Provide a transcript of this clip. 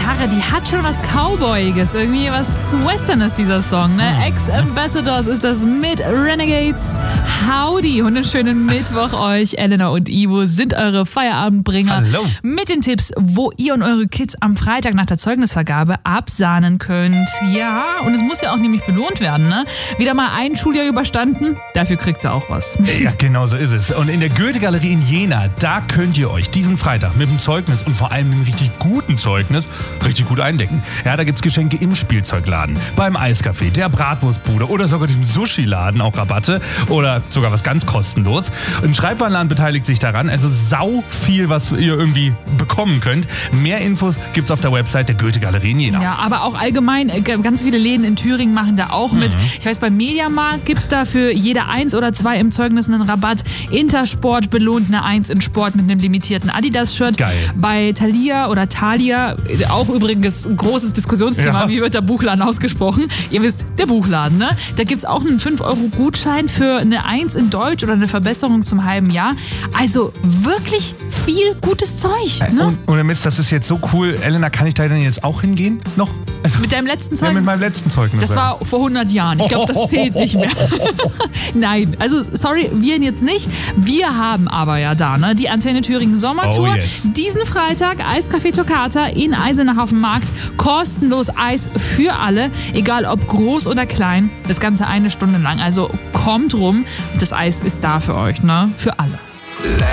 Gitarre, die hat schon was Cowboyiges, irgendwie was Westernes, dieser Song, ne? Ex-Ambassadors ist das mit Renegades. Howdy und einen schönen Mittwoch euch. Elena und Ivo sind eure Feierabendbringer. Hallo. Mit den Tipps, wo ihr und eure Kids am Freitag nach der Zeugnisvergabe absahnen könnt. Ja, und es muss ja auch nämlich belohnt werden, ne? Wieder mal ein Schuljahr überstanden, dafür kriegt ihr auch was. Ja, genau so ist es. Und in der Goethe-Galerie in Jena, da könnt ihr euch diesen Freitag mit dem Zeugnis und vor allem einem richtig guten Zeugnis richtig gut eindecken. Ja, da gibt's Geschenke im Spielzeugladen, beim Eiscafé, der Bratwurstbude oder sogar dem Sushi-Laden auch Rabatte oder sogar was ganz kostenlos. Ein Schreibwarenladen beteiligt sich daran, also sau viel, was ihr irgendwie bekommen könnt. Mehr Infos gibt's auf der Website der Goethe-Galerie in Jena. Ja, aber auch allgemein, ganz viele Läden in Thüringen machen da auch mit. Ich weiß, beim Mediamarkt gibt's da für jede 1 oder 2 im Zeugnis einen Rabatt. Intersport belohnt eine 1 in Sport mit einem limitierten Adidas-Shirt. Geil. Bei Thalia oder Thalia, auch übrigens ein großes Diskussionsthema, Ja. wie wird der Buchladen ausgesprochen? Ihr wisst, der Buchladen, ne? Da gibt's auch einen 5-Euro-Gutschein für eine 1 in Deutsch oder eine Verbesserung zum halben Jahr. Also wirklich viel gutes Zeug, ne? Und Mist, das ist jetzt so cool. Elena, kann ich da denn jetzt auch hingehen? Noch? Also, Mit deinem letzten ja, Zeugnis? mit meinem letzten Zeugnis. Das war vor 100 Jahren. Ich glaube, das zählt nicht mehr. Nein, also sorry, wir jetzt nicht. Wir haben aber ja da, ne, die Antenne Thüringen Sommertour. Oh, yes. Diesen Freitag Eiscafé Toccata in Eisenach auf dem Markt. Kostenlos Eis für alle, egal ob groß oder klein. Das Ganze 1 Stunde lang. Also kommt rum. Das Eis ist da für euch, ne? Für alle.